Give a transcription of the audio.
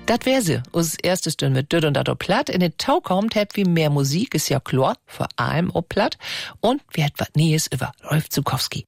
Dat wär sie, uns erste Stunde mit Düt und dat op Platt. In den Tau kommt, hätt wie mehr Musik, ist ja klar, vor allem op Platt. Und wir hätt wat Nähes über Rolf Zukowski.